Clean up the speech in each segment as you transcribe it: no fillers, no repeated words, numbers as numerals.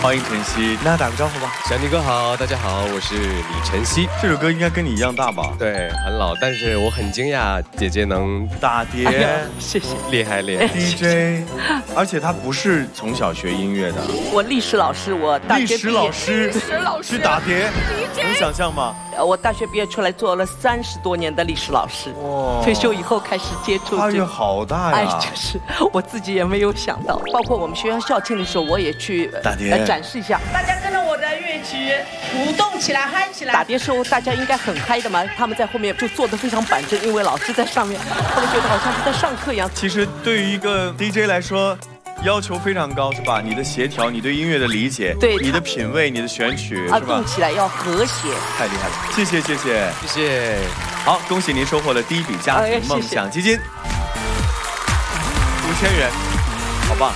欢迎晨曦，那打个招呼吧。 小尼哥好，大家好，我是李晨曦。 这首歌应该跟你一样大吧？ 对，很老，但是我很惊讶姐姐能打碟， 谢谢， 厉害厉害。 DJ， 而且他不是从小学音乐的。 我历史老师，我大学历史老师去打碟， DJ 能想象吗？ 我大学毕业出来做了30多年的历史老师， 哇， 退休以后开始接触跨越好大呀！ 就是我自己也没有想到，包括我们学校校庆的时候，我也去打碟展示一下。 大家跟着我的乐曲舞动起来，嗨起来！ 打碟时候大家应该很嗨的嘛，他们在后面就坐得非常板正，因为老师在上面，他们觉得好像是在上课一样。 其实对于一个 DJ 来说，要求非常高，是吧？你的协调，你对音乐的理解， 对你的品味，你的选曲，是吧？ 动起来要和谐。 太厉害了！谢谢谢谢谢谢。 好，恭喜您收获了第一笔家庭梦想基金，5000元，好棒！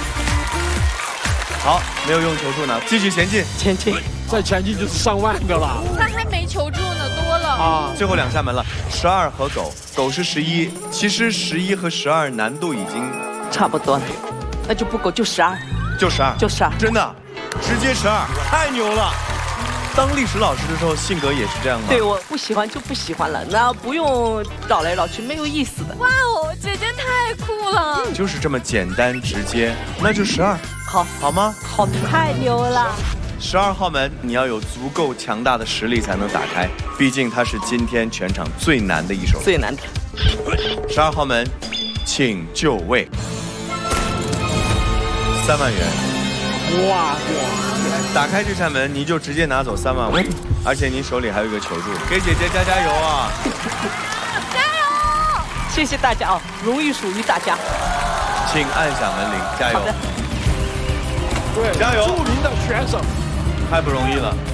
好，没有用求助呢，继续前进， 前进， 再前进就是上万的了。 他还没求助呢，多了啊！ 最后2扇门了，12和狗，狗是11，其实11和12难度已经差不多了，那就不够，就12， 就12， 就12， 真的，直接12，太牛了！当历史老师的时候，性格也是这样吗？ 对，我不喜欢就不喜欢了，那不用绕来绕去，没有意思的。 哇哦，姐姐太酷了！ 就是这么简单直接，那就12，好吗？ 好，太牛了 ！12号门，你要有足够强大的实力才能打开，毕竟它是今天全场最难的一首。 最难的。 12号门，请就位。3万元。 哇！ 打开这扇门，你就直接拿走3万5，而且您手里还有一个求助，给姐姐加油啊！ 加油！ 谢谢大家啊，荣誉属于大家。 请按响门铃，加油！ 对， 加油！ 著名的选手， 太不容易了。